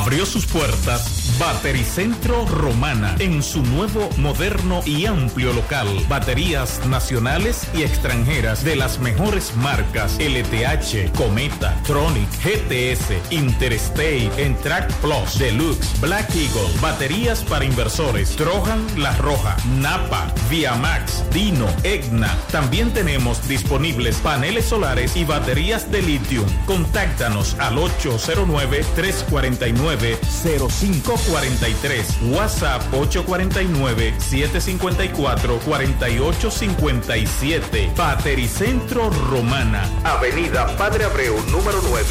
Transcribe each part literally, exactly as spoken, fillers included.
Abrió sus puertas Batericentro Romana en su nuevo, moderno y amplio local. Baterías nacionales y extranjeras de las mejores marcas: L T H, Cometa, Tronic, G T S, Interstate, Entrac Plus, Deluxe, Black Eagle. Baterías para inversores: Trojan, La Roja, Napa, Viamax, Dino, Egna. También tenemos disponibles paneles solares y baterías de litio. Contáctanos al ocho cero nueve, tres cuatro nueve, cero cinco cuatro tres, WhatsApp ocho cuatro nueve, siete cinco cuatro, cuatro ocho cinco siete. Batericentro Romana, Avenida Padre Abreu, número nueve.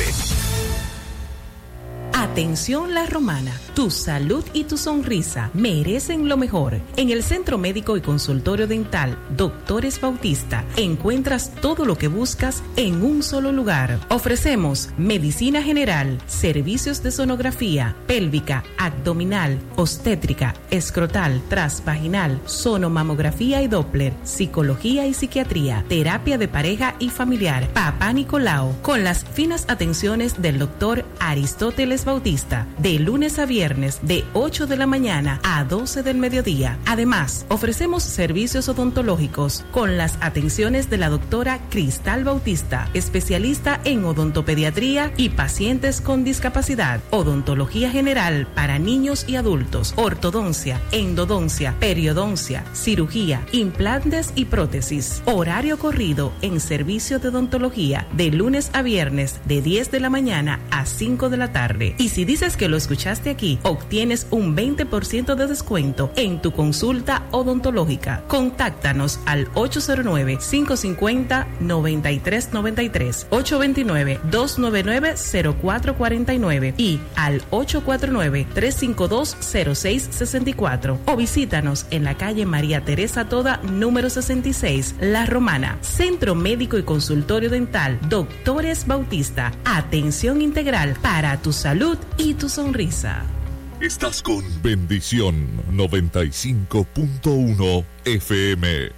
Atención La Romana, tu salud y tu sonrisa merecen lo mejor. En el Centro Médico y Consultorio Dental Doctores Bautista encuentras todo lo que buscas en un solo lugar. Ofrecemos medicina general, servicios de sonografía, pélvica, abdominal, obstétrica, escrotal, transvaginal, sonomamografía y Doppler, psicología y psiquiatría, terapia de pareja y familiar, Papá Nicolau, con las finas atenciones del doctor Aristóteles Bautista, de lunes a viernes de ocho de la mañana a doce del mediodía. Además, ofrecemos servicios odontológicos con las atenciones de la doctora Cristal Bautista, especialista en odontopediatría y pacientes con discapacidad, odontología general para niños y adultos, ortodoncia, endodoncia, periodoncia, cirugía, implantes y prótesis. Horario corrido en servicio de odontología de lunes a viernes de diez de la mañana a cinco de la tarde. Y si dices que lo escuchaste aquí, obtienes un veinte por ciento de descuento en tu consulta odontológica. Contáctanos al ocho cero nueve, cinco cinco cero, nueve tres nueve tres, ocho dos nueve, dos nueve nueve, cero cuatro cuatro nueve y al ocho cuatro nueve, tres cinco dos, cero seis seis cuatro. O visítanos en la calle María Teresa Toda, número sesenta y seis, La Romana. Centro Médico y Consultorio Dental Doctores Bautista. Atención integral para tu salud y tu sonrisa. Estás con Bendición noventa y cinco punto uno F M.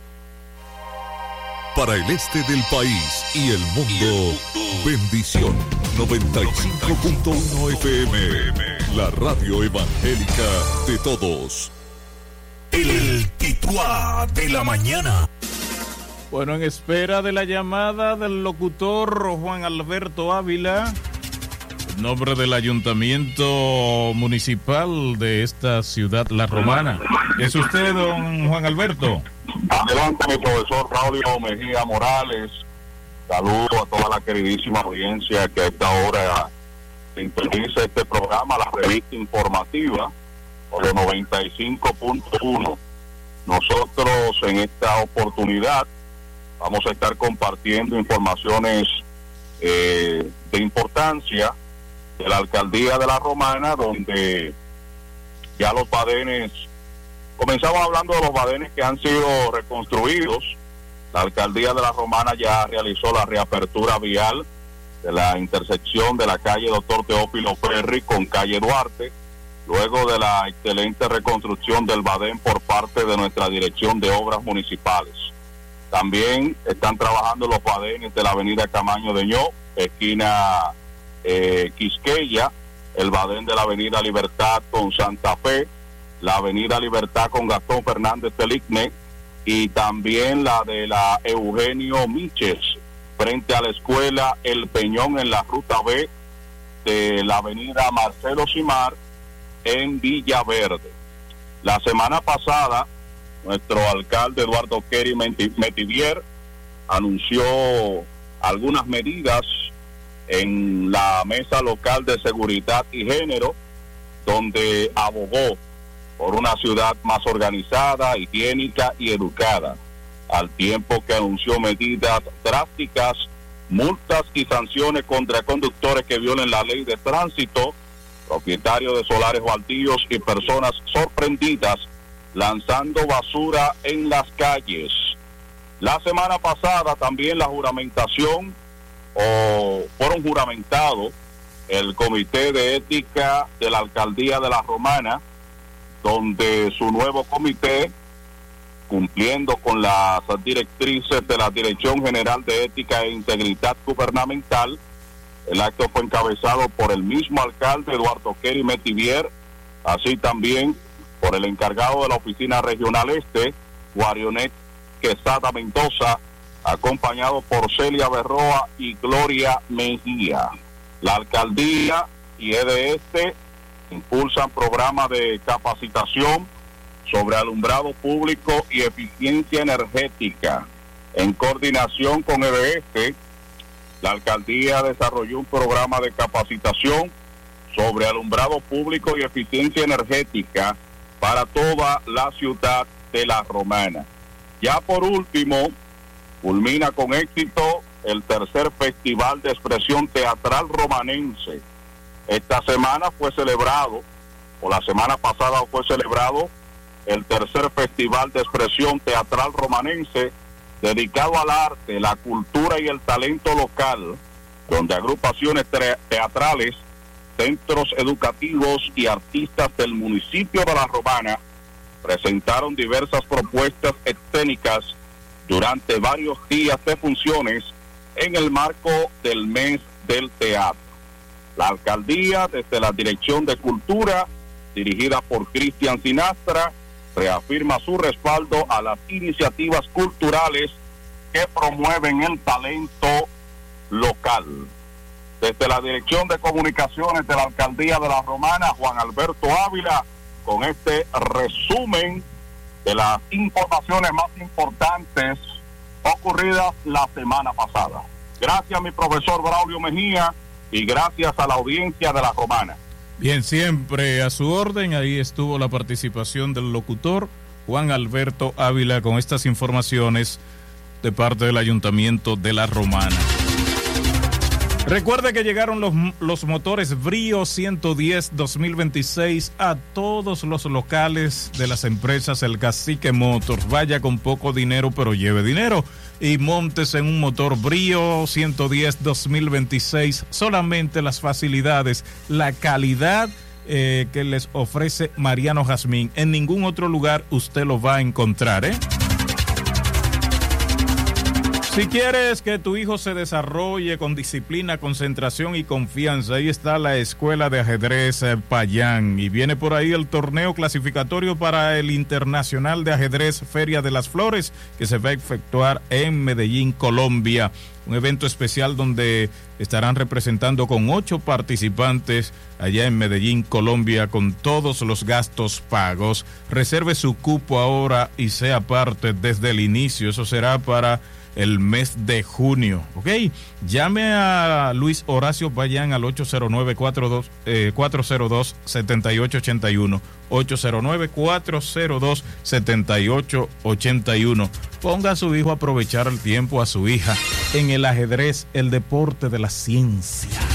Para el este del país y el mundo, Bendición noventa y cinco punto uno F M. La radio evangélica de todos. El Tituá de la mañana. Bueno, en espera de la llamada del locutor Juan Alberto Ávila, en nombre del Ayuntamiento Municipal de esta ciudad, La Romana. ¿Es usted, don Juan Alberto? Adelante, mi profesor Raulio Mejía Morales. Saludo a toda la queridísima audiencia que a esta hora sintoniza este programa, la revista informativa, por los noventa y cinco punto uno. Nosotros en esta oportunidad vamos a estar compartiendo informaciones eh, de importancia de la alcaldía de La Romana, donde ya los badenes, comenzamos hablando de los badenes que han sido reconstruidos. La alcaldía de La Romana ya realizó la reapertura vial de la intersección de la calle Doctor Teófilo Ferri con calle Duarte, luego de la excelente reconstrucción del badén por parte de nuestra Dirección de Obras Municipales. También están trabajando los badenes de la avenida Camaño de Ño, esquina eh, Quisqueya, el badén de la avenida Libertad con Santa Fe, la avenida Libertad con Gastón Fernández Teligné y también la de la Eugenio Miches, frente a la escuela El Peñón en la ruta B de la avenida Marcelo Simar en Villaverde. La semana pasada, nuestro alcalde Eduardo Kerry Metivier anunció algunas medidas en la mesa local de seguridad y género, donde abogó por una ciudad más organizada, higiénica y educada, al tiempo que anunció medidas drásticas, multas y sanciones contra conductores que violen la ley de tránsito, propietarios de solares baldíos y personas sorprendidas lanzando basura en las calles. La semana pasada también la juramentación, o fueron juramentados el Comité de Ética de la Alcaldía de La Romana, donde su nuevo comité, cumpliendo con las directrices de la Dirección General de Ética e Integridad Gubernamental, El acto fue encabezado por el mismo alcalde Eduardo Kerry Metivier, así también por el encargado de la Oficina Regional Este, Guarionet Quesada Mendoza, acompañado por Celia Berroa y Gloria Mejía. La alcaldía y E D Este impulsan programas de capacitación sobre alumbrado público y eficiencia energética. En coordinación con E D Este, la alcaldía desarrolló un programa de capacitación sobre alumbrado público y eficiencia energética para toda la ciudad de La Romana. Ya por último, culmina con éxito el tercer Festival de Expresión Teatral Romanense. Esta semana fue celebrado, o la semana pasada fue celebrado, el tercer Festival de Expresión Teatral Romanense, dedicado al arte, la cultura y el talento local, donde agrupaciones teatrales, centros educativos y artistas del municipio de La Romana presentaron diversas propuestas escénicas durante varios días de funciones en el marco del mes del teatro. La alcaldía, desde la Dirección de Cultura, dirigida por Cristian Sinastra, reafirma su respaldo a las iniciativas culturales que promueven el talento local. Desde la Dirección de Comunicaciones de la Alcaldía de La Romana, Juan Alberto Ávila, con este resumen de las informaciones más importantes ocurridas la semana pasada. Gracias, mi profesor Braulio Mejía, y gracias a la audiencia de La Romana. Bien, siempre a su orden. Ahí estuvo la participación del locutor Juan Alberto Ávila con estas informaciones de parte del Ayuntamiento de La Romana. Recuerde que llegaron los, los motores Brio ciento diez dos mil veintiséis a todos los locales de las empresas El Cacique Motors. Vaya con poco dinero, pero lleve dinero y montes en un motor Brio ciento diez dos mil veintiséis. Solamente las facilidades, la calidad eh, que les ofrece Mariano Jazmín. En ningún otro lugar usted lo va a encontrar, ¿eh? Si quieres que tu hijo se desarrolle con disciplina, concentración y confianza, ahí está la Escuela de Ajedrez Payán. Y viene por ahí el torneo clasificatorio para el Internacional de Ajedrez Feria de las Flores, que se va a efectuar en Medellín, Colombia. Un evento especial donde estarán representando con ocho participantes allá en Medellín, Colombia, con todos los gastos pagos. Reserve su cupo ahora y sea parte desde el inicio. Eso será para el mes de junio, ¿ok? Llame a Luis Horacio Payán al ocho cero nueve, cuatro cero dos, siete ocho ocho uno, ocho cero nueve, cuatro cero dos, siete ocho ocho uno. Ponga a su hijo a aprovechar el tiempo, a su hija, en el ajedrez, el deporte de la ciencia.